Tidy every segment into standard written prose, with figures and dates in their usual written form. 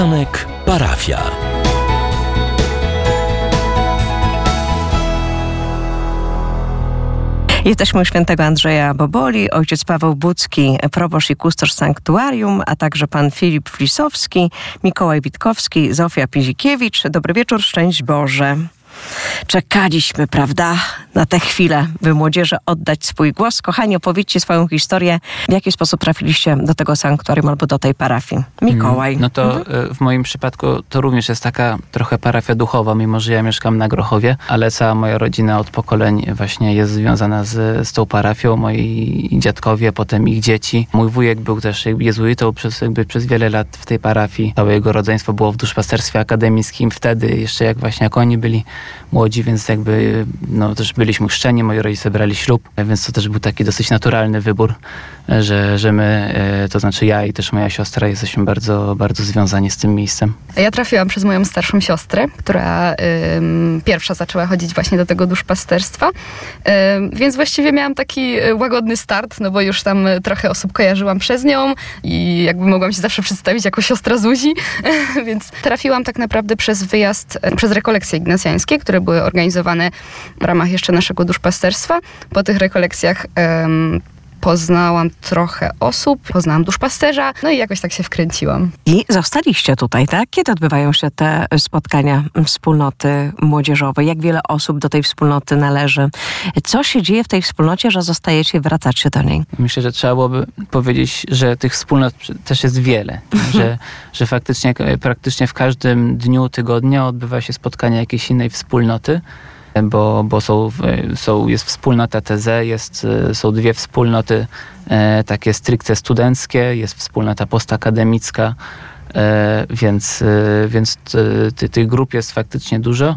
Ranek Parafia. Jesteśmy u świętego Andrzeja Boboli, ojciec Paweł Budzki, proboszcz i kustosz sanktuarium, a także pan Filip Flisowski, Mikołaj Witkowski, Zofia Pizikiewicz. Dobry wieczór, szczęść Boże. Czekaliśmy, prawda, na tę chwilę, by młodzieży oddać swój głos. Kochani, opowiedzcie swoją historię. W jaki sposób trafiliście do tego sanktuarium albo do tej parafii? Mikołaj. No to w moim przypadku to również jest taka trochę parafia duchowa, mimo że ja mieszkam na Grochowie, ale cała moja rodzina od pokoleń właśnie jest związana z tą parafią. Moi dziadkowie, potem ich dzieci. Mój wujek był też jezuitą przez wiele lat w tej parafii. Całe jego rodzeństwo było w duszpasterstwie akademickim wtedy, jeszcze jak oni byli młodzi, więc też byliśmy chrzczeni, moi rodzice brali ślub, więc to też był taki dosyć naturalny wybór, że my, to znaczy ja i też moja siostra, jesteśmy bardzo, bardzo związani z tym miejscem. Ja trafiłam przez moją starszą siostrę, która pierwsza zaczęła chodzić właśnie do tego duszpasterstwa, więc właściwie miałam taki łagodny start, no bo już tam trochę osób kojarzyłam przez nią i jakby mogłam się zawsze przedstawić jako siostra Zuzi, więc trafiłam tak naprawdę przez wyjazd, przez rekolekcje ignacjańskie, które były organizowane w ramach jeszcze naszego duszpasterstwa. Po tych rekolekcjach poznałam trochę osób, poznałam duszpasterza, no i jakoś tak się wkręciłam. I zostaliście tutaj, tak? Kiedy odbywają się te spotkania wspólnoty młodzieżowej? Jak wiele osób do tej wspólnoty należy? Co się dzieje w tej wspólnocie, że zostajecie i wracacie do niej? Myślę, że trzeba byłoby powiedzieć, że tych wspólnot też jest wiele. że faktycznie, praktycznie w każdym dniu tygodnia odbywa się spotkanie jakiejś innej wspólnoty. Bo jest wspólnota TZ, są dwie wspólnoty takie stricte studenckie, jest wspólnota postakademicka, więc tych grup jest faktycznie dużo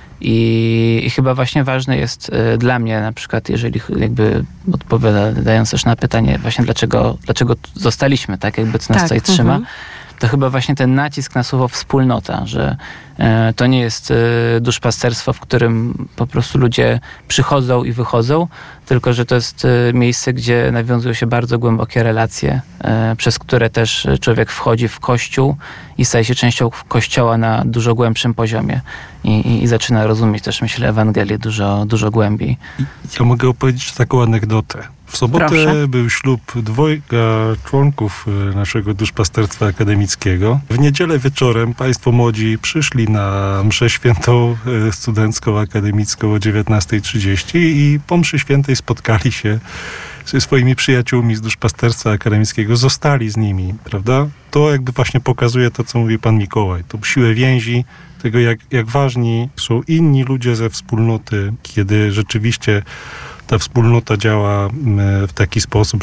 i chyba właśnie ważne jest dla mnie na przykład, jeżeli jakby odpowiadając też na pytanie właśnie dlaczego zostaliśmy, tak jakby co nas tutaj trzyma, to chyba właśnie ten nacisk na słowo wspólnota, że to nie jest duszpasterstwo, w którym po prostu ludzie przychodzą i wychodzą, tylko że to jest miejsce, gdzie nawiązują się bardzo głębokie relacje, przez które też człowiek wchodzi w Kościół i staje się częścią Kościoła na dużo głębszym poziomie i zaczyna rozumieć też, myślę, Ewangelię dużo głębiej. Ja mogę opowiedzieć taką anegdotę. W sobotę był ślub dwojga członków naszego duszpasterstwa akademickiego. W niedzielę wieczorem państwo młodzi przyszli na mszę świętą studencką, akademicką o 19:30 i po mszy świętej spotkali się ze swoimi przyjaciółmi z duszpasterstwa akademickiego, zostali z nimi, prawda? To jakby właśnie pokazuje to, co mówi pan Mikołaj, tą siłę więzi, tego jak ważni są inni ludzie ze wspólnoty, kiedy rzeczywiście ta wspólnota działa w taki sposób,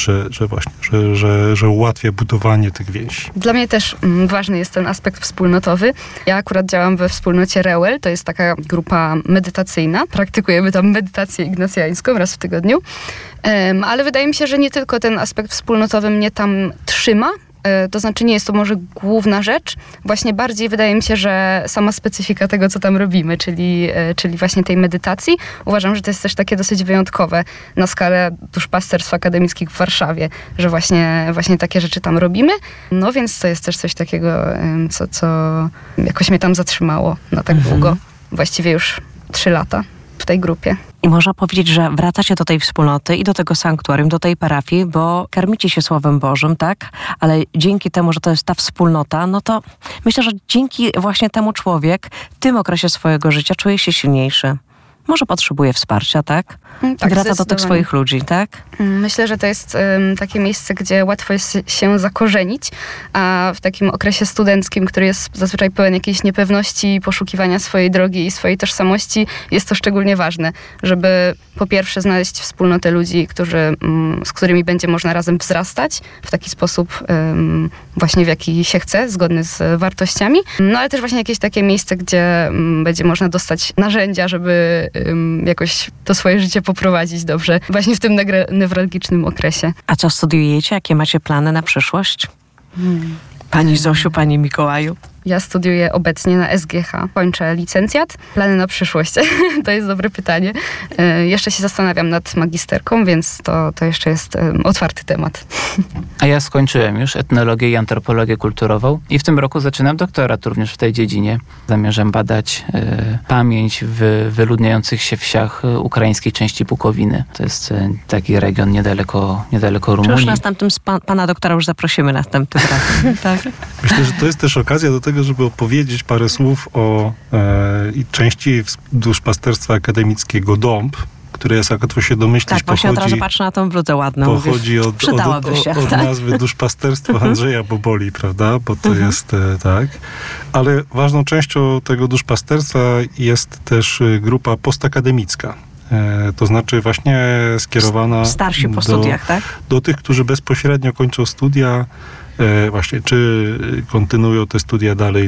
że ułatwia budowanie tych więzi. Dla mnie też ważny jest ten aspekt wspólnotowy. Ja akurat działam we wspólnocie Reuel, to jest taka grupa medytacyjna. Praktykujemy tam medytację ignacjańską raz w tygodniu. Ale wydaje mi się, że nie tylko ten aspekt wspólnotowy mnie tam trzyma, to znaczy nie jest to może główna rzecz, właśnie bardziej wydaje mi się, że sama specyfika tego, co tam robimy, czyli właśnie tej medytacji. Uważam, że to jest też takie dosyć wyjątkowe na skalę duszpasterstw akademickich w Warszawie, że właśnie takie rzeczy tam robimy. No więc to jest też coś takiego, co jakoś mnie tam zatrzymało na tak długo. Właściwie już 3 lata w tej grupie. I można powiedzieć, że wracacie do tej wspólnoty i do tego sanktuarium, do tej parafii, bo karmicie się Słowem Bożym, tak? Ale dzięki temu, że to jest ta wspólnota, no to myślę, że dzięki właśnie temu człowiek w tym okresie swojego życia czuje się silniejszy. Może potrzebuje wsparcia, tak? Tak, wraca do tych swoich ludzi, tak? Myślę, że to jest takie miejsce, gdzie łatwo jest się zakorzenić, a w takim okresie studenckim, który jest zazwyczaj pełen jakiejś niepewności, poszukiwania swojej drogi i swojej tożsamości, jest to szczególnie ważne, żeby po pierwsze znaleźć wspólnotę ludzi, z którymi będzie można razem wzrastać w taki sposób właśnie w jaki się chce, zgodny z wartościami, no ale też właśnie jakieś takie miejsce, gdzie będzie można dostać narzędzia, żeby jakoś to swoje życie poprowadzić dobrze, właśnie w tym newralgicznym okresie. A co studiujecie? Jakie macie plany na przyszłość? Pani Zosiu, pani Mikołaju? Ja studiuję obecnie na SGH. Kończę licencjat. Plany na przyszłość. To jest dobre pytanie. Jeszcze się zastanawiam nad magisterką, więc to jeszcze jest otwarty temat. A ja skończyłem już etnologię i antropologię kulturową i w tym roku zaczynam doktorat również w tej dziedzinie. Zamierzam badać pamięć w wyludniających się wsiach ukraińskiej części Bukowiny. To jest taki region niedaleko Rumunii. Już następnym pana doktora już zaprosimy następnym razem. Tak. Myślę, że to jest też okazja do tego, żeby opowiedzieć parę słów o części duszpasterstwa akademickiego Dąb, które jest, jak łatwo się domyślić, tak, właśnie od razu patrzę na tą bludę ładną. Pochodzi od tak? nazwy duszpasterstwa Andrzeja Boboli, prawda? Bo to jest tak. Ale ważną częścią tego duszpasterstwa jest też grupa postakademicka. To znaczy właśnie skierowana starsi po studiach, tak? Do tych, którzy bezpośrednio kończą studia, właśnie, czy kontynuują te studia dalej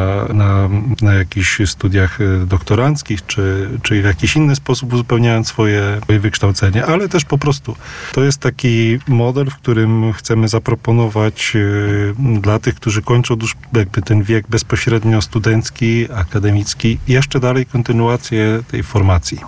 na jakichś studiach doktoranckich, czy w jakiś inny sposób uzupełniając swoje wykształcenie, ale też po prostu. To jest taki model, w którym chcemy zaproponować dla tych, którzy kończą jakby ten wiek bezpośrednio studencki, akademicki, jeszcze dalej kontynuację tej formacji.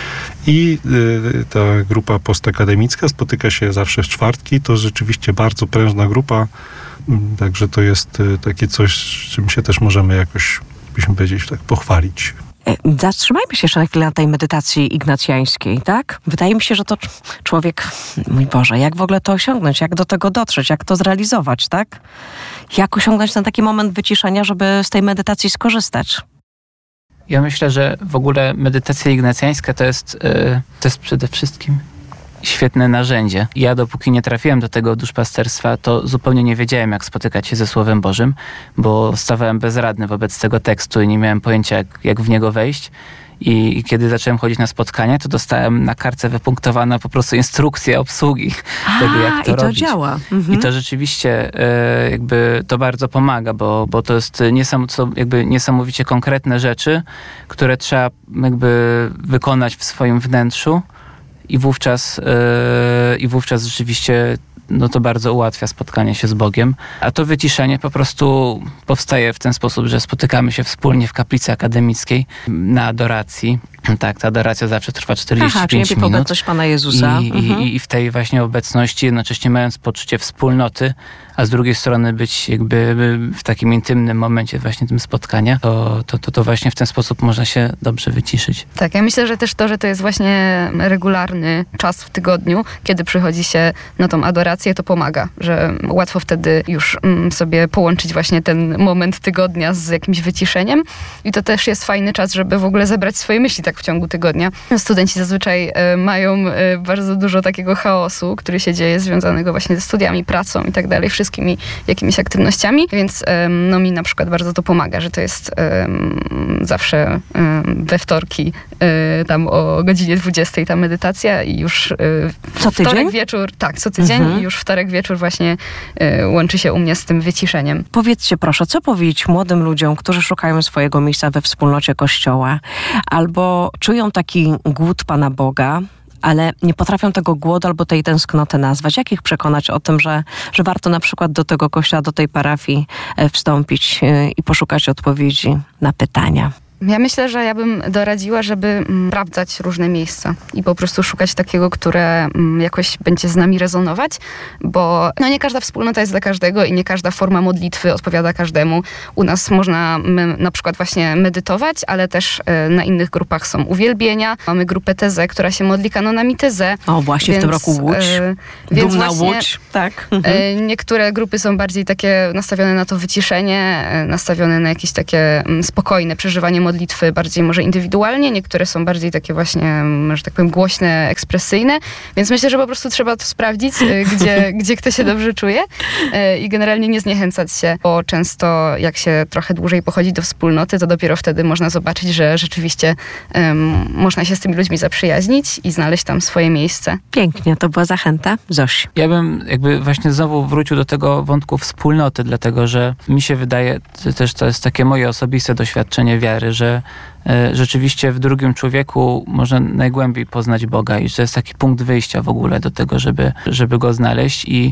I ta grupa postakademicka spotyka się zawsze w czwartki. To rzeczywiście bardzo prężna grupa, także to jest takie coś, czym się też możemy jakoś, byśmy powiedzieli, tak pochwalić. Zatrzymajmy się jeszcze na chwilę na tej medytacji ignacjańskiej, tak? Wydaje mi się, że to człowiek, mój Boże, jak w ogóle to osiągnąć, jak do tego dotrzeć, jak to zrealizować, tak? Jak osiągnąć ten taki moment wyciszenia, żeby z tej medytacji skorzystać? Ja myślę, że w ogóle medytacja ignacjańska to jest przede wszystkim świetne narzędzie. Ja dopóki nie trafiłem do tego duszpasterstwa, to zupełnie nie wiedziałem, jak spotykać się ze Słowem Bożym, bo stawałem bezradny wobec tego tekstu i nie miałem pojęcia, jak w niego wejść. I kiedy zacząłem chodzić na spotkania, to dostałem na kartce wypunktowana po prostu instrukcję obsługi tego, jak to robić. I to działa. I to rzeczywiście jakby to bardzo pomaga, bo to jest niesamowicie konkretne rzeczy, które trzeba jakby wykonać w swoim wnętrzu i wówczas rzeczywiście to bardzo ułatwia spotkanie się z Bogiem. A to wyciszenie po prostu powstaje w ten sposób, że spotykamy się wspólnie w kaplicy akademickiej na adoracji. Tak, ta adoracja zawsze trwa 45 minut. Obecność Pana Jezusa. I w tej właśnie obecności, jednocześnie mając poczucie wspólnoty, a z drugiej strony być jakby w takim intymnym momencie właśnie tym spotkania, to właśnie w ten sposób można się dobrze wyciszyć. Tak, ja myślę, że też to, że to jest właśnie regularny czas w tygodniu, kiedy przychodzi się na tą adorację, to pomaga, że łatwo wtedy już sobie połączyć właśnie ten moment tygodnia z jakimś wyciszeniem i to też jest fajny czas, żeby w ogóle zebrać swoje myśli tak w ciągu tygodnia. Studenci zazwyczaj mają bardzo dużo takiego chaosu, który się dzieje, związanego właśnie ze studiami, pracą i tak dalej, wszystkimi jakimiś aktywnościami, więc mi na przykład bardzo to pomaga, że to jest zawsze we wtorki tam o godzinie 20 ta medytacja i już co tydzień? Wtorek wieczór, tak, co tydzień i już wtorek wieczór właśnie łączy się u mnie z tym wyciszeniem. Powiedzcie proszę, co powiedzieć młodym ludziom, którzy szukają swojego miejsca we wspólnocie Kościoła albo czują taki głód Pana Boga, ale nie potrafią tego głodu albo tej tęsknoty nazwać. Jak ich przekonać o tym, że warto na przykład do tego kościoła, do tej parafii wstąpić i poszukać odpowiedzi na pytania? Ja myślę, że ja bym doradziła, żeby sprawdzać różne miejsca i po prostu szukać takiego, które jakoś będzie z nami rezonować, bo nie każda wspólnota jest dla każdego i nie każda forma modlitwy odpowiada każdemu. U nas można na przykład właśnie medytować, ale też na innych grupach są uwielbienia. Mamy grupę Tezę, która się modli kanonami Tezę. O, właśnie więc, w tym roku Łódź. Dumna Łódź. Tak. Niektóre grupy są bardziej takie nastawione na to wyciszenie, nastawione na jakieś takie spokojne przeżywanie modlitwy, bardziej może indywidualnie. Niektóre są bardziej takie właśnie, że tak powiem, głośne, ekspresyjne. Więc myślę, że po prostu trzeba to sprawdzić, gdzie kto się dobrze czuje i generalnie nie zniechęcać się, bo często jak się trochę dłużej pochodzi do wspólnoty, to dopiero wtedy można zobaczyć, że rzeczywiście można się z tymi ludźmi zaprzyjaźnić i znaleźć tam swoje miejsce. Pięknie, to była zachęta. Zosi. Ja bym jakby właśnie znowu wrócił do tego wątku wspólnoty, dlatego że mi się wydaje, też to jest takie moje osobiste doświadczenie wiary, że rzeczywiście w drugim człowieku można najgłębiej poznać Boga i że to jest taki punkt wyjścia w ogóle do tego, żeby go znaleźć i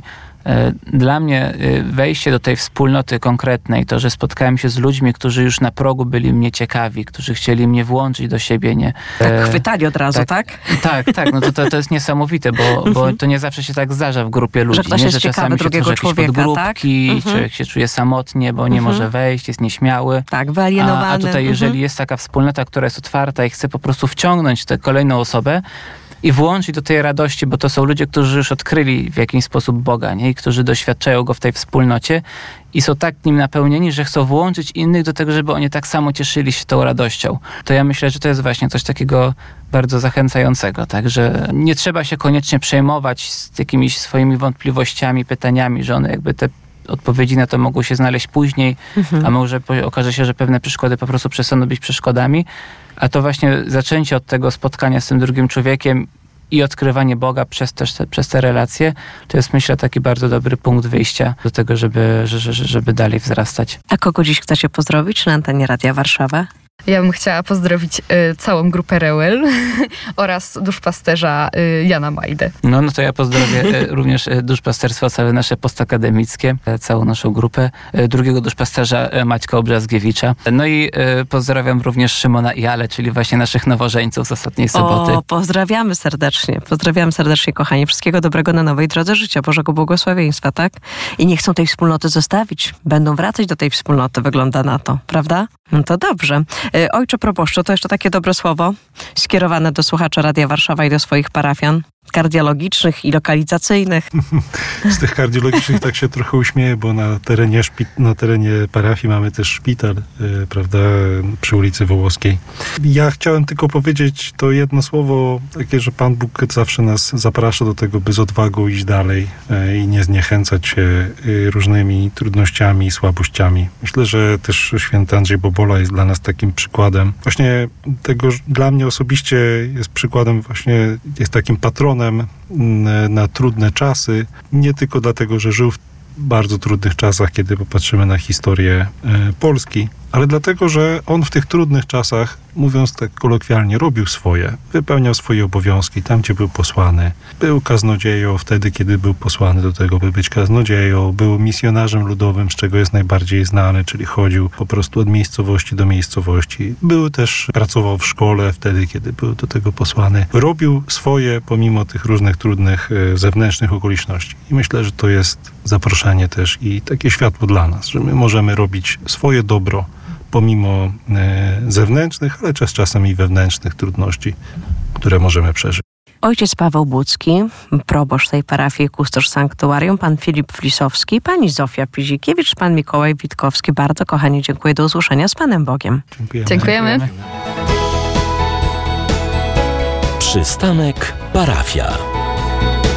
Dla mnie wejście do tej wspólnoty konkretnej, to, że spotkałem się z ludźmi, którzy już na progu byli mnie ciekawi, którzy chcieli mnie włączyć do siebie. Tak chwytali od razu, tak? Tak. No to jest niesamowite, bo to nie zawsze się tak zdarza w grupie ludzi. Że ktoś jest ciekawy drugiego człowieka, podgrupki, człowiek się czuje samotnie, bo nie może wejść, jest nieśmiały. Tak, wyalienowany. A tutaj, jeżeli jest taka wspólnota, która jest otwarta i chce po prostu wciągnąć tę kolejną osobę i włączyć do tej radości, bo to są ludzie, którzy już odkryli w jakiś sposób Boga, nie? I którzy doświadczają Go w tej wspólnocie i są tak nim napełnieni, że chcą włączyć innych do tego, żeby oni tak samo cieszyli się tą radością. To ja myślę, że to jest właśnie coś takiego bardzo zachęcającego. Także nie trzeba się koniecznie przejmować z jakimiś swoimi wątpliwościami, pytaniami, że one jakby te odpowiedzi na to mogą się znaleźć później, a może okaże się, że pewne przeszkody po prostu przestaną być przeszkodami. A to właśnie zaczęcie od tego spotkania z tym drugim człowiekiem i odkrywanie Boga przez te relacje, to jest, myślę, taki bardzo dobry punkt wyjścia do tego, żeby dalej wzrastać. A kogo dziś chcecie pozdrowić na antenie Radia Warszawa? Ja bym chciała pozdrowić całą grupę Reuel oraz duszpasterza Jana Majdę. No to ja pozdrowię również duszpasterstwo całe nasze postakademickie, całą naszą grupę, drugiego duszpasterza Maćka Obrzazgiewicza. No i pozdrawiam również Szymona i Ale, czyli właśnie naszych nowożeńców z ostatniej soboty. Pozdrawiamy serdecznie, kochani. Wszystkiego dobrego na nowej drodze życia, Bożego błogosławieństwa, tak? I nie chcą tej wspólnoty zostawić. Będą wracać do tej wspólnoty, wygląda na to, prawda? No to dobrze. Ojcze proboszczu, to jeszcze takie dobre słowo skierowane do słuchaczy Radia Warszawa i do swoich parafian kardiologicznych i lokalizacyjnych. Z tych kardiologicznych tak się trochę uśmieję, bo na terenie parafii mamy też szpital, prawda, przy ulicy Wołoskiej. Ja chciałem tylko powiedzieć to jedno słowo, takie, że Pan Bóg zawsze nas zaprasza do tego, by z odwagą iść dalej i nie zniechęcać się różnymi trudnościami i słabościami. Myślę, że też święty Andrzej Bobola jest dla nas takim przykładem. Właśnie tego dla mnie osobiście jest przykładem, właśnie jest takim patronem na trudne czasy, nie tylko dlatego, że żył w bardzo trudnych czasach, kiedy popatrzymy na historię Polski, ale dlatego, że on w tych trudnych czasach, mówiąc tak kolokwialnie, robił swoje, wypełniał swoje obowiązki tam, gdzie był posłany. Był kaznodzieją wtedy, kiedy był posłany do tego, by być kaznodzieją. Był misjonarzem ludowym, z czego jest najbardziej znany, czyli chodził po prostu od miejscowości do miejscowości. Pracował w szkole wtedy, kiedy był do tego posłany. Robił swoje pomimo tych różnych trudnych zewnętrznych okoliczności. I myślę, że to jest zaproszenie też i takie światło dla nas, że my możemy robić swoje dobro pomimo zewnętrznych, ale czasem i wewnętrznych trudności, które możemy przeżyć. Ojciec Paweł Budzki, proboszcz tej parafii Kustosz Sanktuarium, pan Filip Flisowski, pani Zofia Pizikiewicz, pan Mikołaj Witkowski. Bardzo, kochani, dziękuję. Do usłyszenia z Panem Bogiem. Dziękujemy. Przystanek parafia.